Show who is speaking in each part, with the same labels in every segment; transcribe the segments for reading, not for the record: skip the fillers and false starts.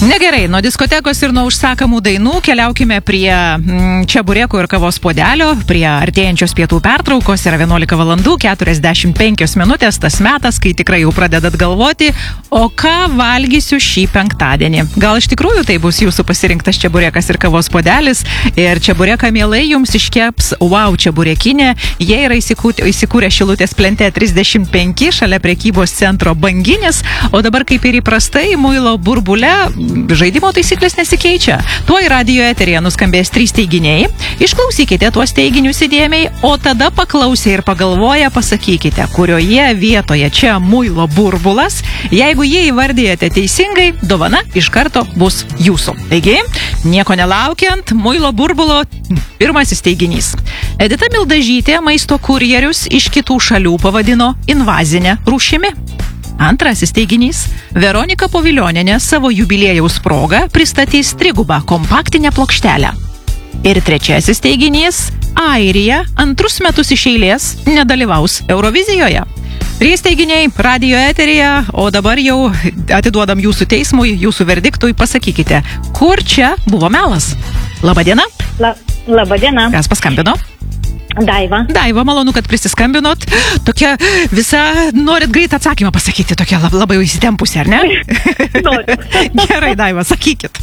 Speaker 1: Negerai, nuo diskotekos ir nuo užsakamų dainų keliaukime prie čebureko ir kavos puodelio, prie artėjančios pietų pertraukos. Yra 11 valandų 45 minutės, tas metas, kai tikrai jau pradedat galvoti, o ką valgysiu šį penktadienį. Gal iš tikrųjų tai bus jūsų pasirinktas čeburekas ir kavos puodelis, ir čebureką mielai jums iškeps Wow čeburekinė. Jie yra įsikūrę Šilutės plente 35 šalia prekybos centro Banginis, o dabar kaip ir įprastai muilo burbule žaidimo taisyklės nesikeičia. Tuo į radijo eteryje nuskambės 3 teiginiai. Išklausykite tuos teiginius įdėmiai, o tada paklausę ir pagalvoję pasakykite, kurioje vietoje čia muilo burbulas. Jeigu jie įvardijate teisingai, dovana iš karto bus jūsų. Taigi, nieko nelaukiant, muilo burbulo pirmasis teiginys. Edita Mildažytė maisto kurjerius iš kitų šalių pavadino invazinę rūšimi. Antrasis teiginys. Veronika Povilionienė savo jubiliejaus proga pristatys 3 kompaktinę plokštelę. Ir trečiasis teiginys. Airija 2 metus iš eilės nedalyvaus Eurovizijoje. 3 teiginiai radijo eteryje, o dabar jau atiduodam jūsų teismui, jūsų verdiktui. Pasakykite, kur čia buvo melas? Labadiena.
Speaker 2: Labadiena.
Speaker 1: Kas paskambino?
Speaker 2: Daiva.
Speaker 1: Daiva, malonu, kad prisiskambinot. Tokia visa, norit greit atsakymą pasakyti, tokia labai įsitempusi, ar ne?
Speaker 2: Noriu.
Speaker 1: Gerai, Daiva, sakykit.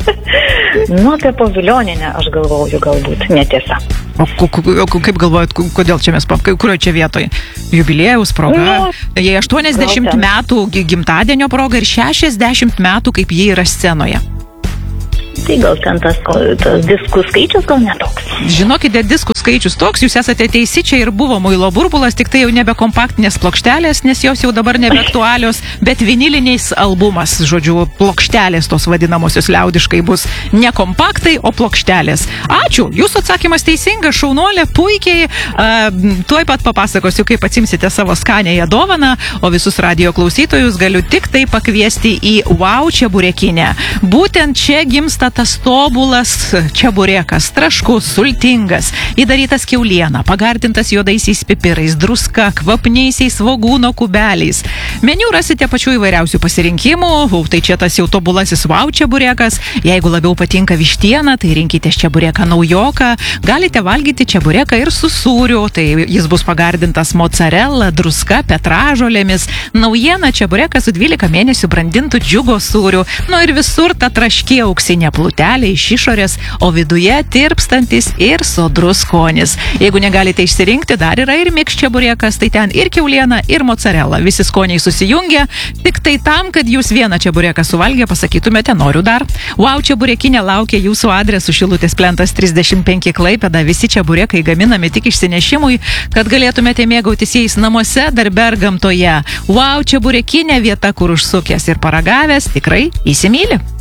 Speaker 2: Apie Povilionienę aš galvoju, galbūt netiesa.
Speaker 1: O kaip galvojat, kodėl čia mes, kurioje čia vietoje? Jubiliejaus proga, jai 80 metų gimtadienio proga ir 60 metų, kaip jie yra scenoje.
Speaker 2: Tai gal ten tas diskų skaičius gal netoks.
Speaker 1: Žinokite, diskų skaičius toks, jūs esate teisi, čia ir buvo muilo burbulas, tik tai jau nebe kompaktinės plokštelės, nes jos jau dabar nebe aktualios, bet viniliniais albumas, žodžiu, plokštelės tos vadinamosios liaudiškai bus ne kompaktai, o plokštelės. Ačiū, jūsų atsakymas teisingas, šaunuolė, puikiai. Tuoj pat papasakosiu, kaip atsimsite savo skanėją dovaną, o visus radijo klausytojus galiu tik tai pakviesti į Wow čeburekinę. Būtent čia gimsta tas tobulas čeburekas, traškus, sultingas, įdarytas kiauliena, pagardintas juodaisiais pipirais, druska, kvapniaisiais svogūno kubeliais. Meniu rasite pačių įvairiausių pasirinkimų, tai čia tas jau tobulasis Wow čeburekas. Jeigu labiau patinka vištiena, tai rinkitės čebureką naujoką. Galite valgyti čebureką ir su sūriu, tai jis bus pagardintas mozzarella, druska, petražolėmis. Naujiena čeburekas su 12 mėnesių brandintų džiugo sūriu. Ir visur ta traški auksinė plutelė iš išorės, o viduje tirpstantis ir sodrus skonis. Jeigu negalite išsirinkti, dar yra ir miks čeburekas, tai ten ir kiauliena, ir mozzarella. Visi skoniai susijungia, tik tai tam, kad jūs vieną čebureką suvalgę pasakytumėte, noriu dar. Wow čeburekinė laukia jūsų adresu Šilutės plentas 35 Klaipėda. Visi čeburekai gaminami tik išsinešimui, kad galėtumėte mėgautis jais namuose, darbe ar gamtoje. Wow čeburekinė vieta, kur užsukęs ir paragavęs tikrai įsimyli.